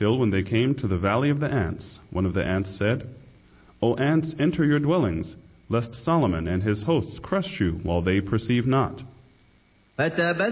till when they came to the valley of the ants, one of the ants said, O ants, enter your dwellings, lest Solomon and his hosts crush you while they perceive not.